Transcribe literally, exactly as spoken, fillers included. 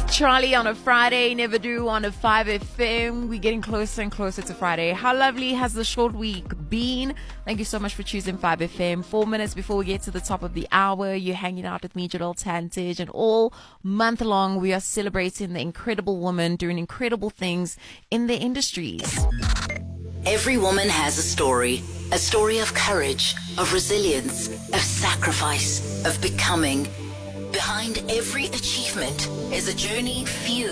Charlie on a Friday, Never Do on a five F M. We're getting closer and closer to Friday. How lovely has the short week been? Thank you so much for choosing five F M. Four minutes before we get to the top of the hour, you're hanging out with me, Jadal Tantage, and all month long we are celebrating the incredible women doing incredible things in their industries. Every woman has a story. A story of courage, of resilience, of sacrifice, of becoming. Behind every achievement is a journey few